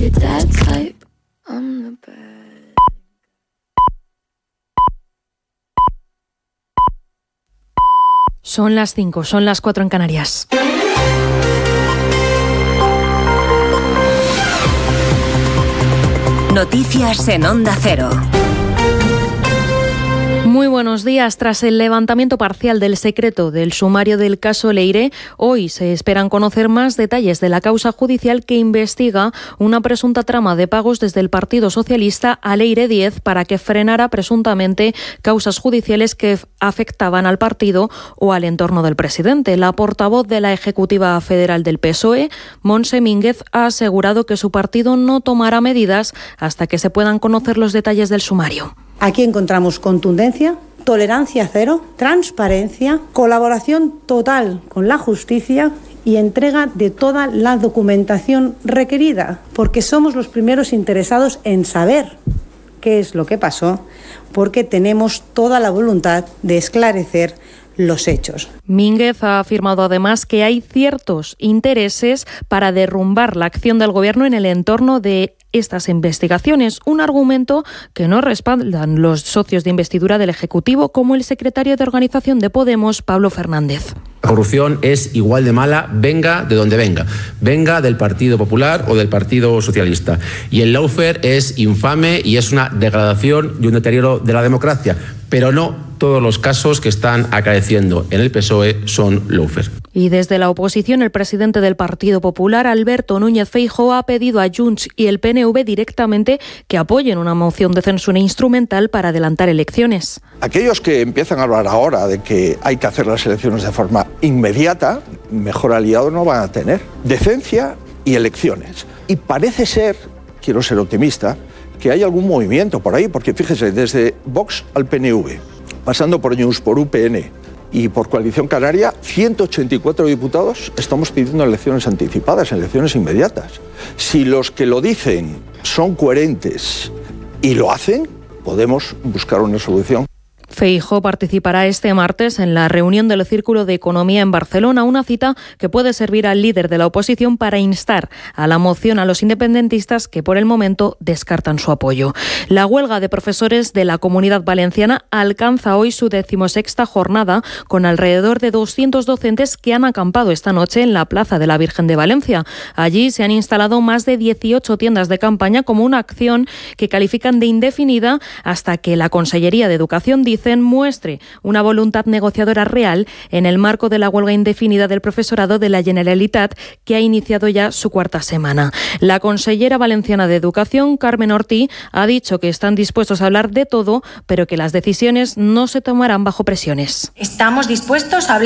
Your dad type on the bed. Son las 5, son las 4 en Canarias. Noticias en Onda Cero. Muy buenos días. Tras el levantamiento parcial del secreto del sumario del caso Leire, hoy se esperan conocer más detalles de la causa judicial que investiga una presunta trama de pagos desde el Partido Socialista a Leire Díez para que frenara presuntamente causas judiciales que afectaban al partido o al entorno del presidente. La portavoz de la Ejecutiva Federal del PSOE, Montse Mínguez, ha asegurado que su partido no tomará medidas hasta que se puedan conocer los detalles del sumario. Aquí encontramos contundencia, tolerancia cero, transparencia, colaboración total con la justicia y entrega de toda la documentación requerida, porque somos los primeros interesados en saber qué es lo que pasó, porque tenemos toda la voluntad de esclarecer los hechos. Mínguez ha afirmado además que hay ciertos intereses para derrumbar la acción del Gobierno en el entorno de estas investigaciones, un argumento que no respaldan los socios de investidura del Ejecutivo, como el secretario de Organización de Podemos, Pablo Fernández. La corrupción es igual de mala, venga de donde venga, venga del Partido Popular o del Partido Socialista. Y el lawfare es infame y es una degradación y un deterioro de la democracia, pero no todos los casos que están acaeciendo en el PSOE son lawfare. Y desde la oposición, el presidente del Partido Popular, Alberto Núñez Feijóo, ha pedido a Junts y el PNV directamente que apoyen una moción de censura instrumental para adelantar elecciones. Aquellos que empiezan a hablar ahora de que hay que hacer las elecciones de forma inmediata, mejor aliado no van a tener. Decencia y elecciones. Y parece ser, quiero ser optimista, que hay algún movimiento por ahí, porque fíjese, desde Vox al PNV, pasando por Junts, por UPN y por Coalición Canaria, 184 diputados estamos pidiendo elecciones anticipadas, elecciones inmediatas. Si los que lo dicen son coherentes y lo hacen, podemos buscar una solución. Feijóo participará este martes en la reunión del Círculo de Economía en Barcelona, una cita que puede servir al líder de la oposición para instar a la moción a los independentistas que por el momento descartan su apoyo. La huelga de profesores de la Comunidad Valenciana alcanza hoy su 16ª jornada, con alrededor de 200 docentes que han acampado esta noche en la Plaza de la Virgen de Valencia. Allí se han instalado más de 18 tiendas de campaña como una acción que califican de indefinida hasta que la Consellería de Educación muestre una voluntad negociadora real en el marco de la huelga indefinida del profesorado de la Generalitat, que ha iniciado ya su 4ª semana. La consellera valenciana de Educación, Carmen Ortí, ha dicho que están dispuestos a hablar de todo, pero que las decisiones no se tomarán bajo presiones. Estamos dispuestos a hablar